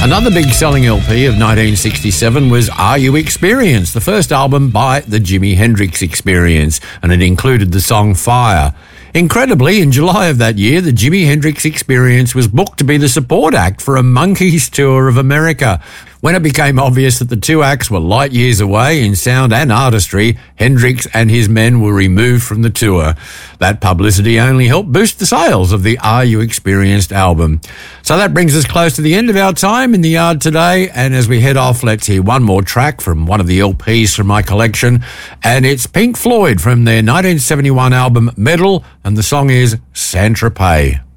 Another big selling LP of 1967 was Are You Experienced, the first album by the Jimi Hendrix Experience, and it included the song Fire. Incredibly, in July of that year, the Jimi Hendrix Experience was booked to be the support act for a Monkees tour of America. When it became obvious that the two acts were light years away in sound and artistry, Hendrix and his men were removed from the tour. That publicity only helped boost the sales of the Are You Experienced album. So that brings us close to the end of our time in the yard today, and as we head off, let's hear one more track from one of the LPs from my collection, and it's Pink Floyd from their 1971 album Meddle, and the song is Saint-Tropez.